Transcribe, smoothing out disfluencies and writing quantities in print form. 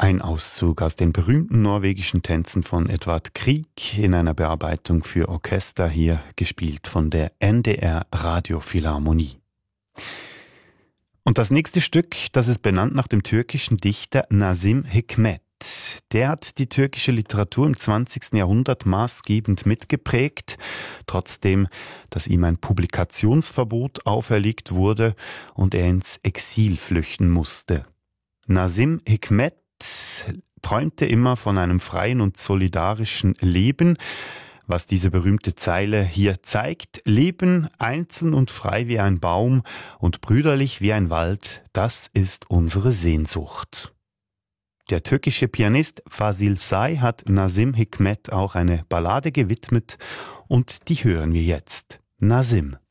Ein Auszug aus den berühmten norwegischen Tänzen von Edvard Grieg in einer Bearbeitung für Orchester, hier gespielt von der NDR Radiophilharmonie. Und das nächste Stück, das ist benannt nach dem türkischen Dichter Nazım Hikmet. Der hat die türkische Literatur im 20. Jahrhundert maßgebend mitgeprägt, trotzdem, dass ihm ein Publikationsverbot auferlegt wurde und er ins Exil flüchten musste. Nazım Hikmet träumte immer von einem freien und solidarischen Leben, was diese berühmte Zeile hier zeigt. Leben einzeln und frei wie ein Baum und brüderlich wie ein Wald, das ist unsere Sehnsucht. Der türkische Pianist Fazıl Say hat Nazım Hikmet auch eine Ballade gewidmet und die hören wir jetzt. Nazım.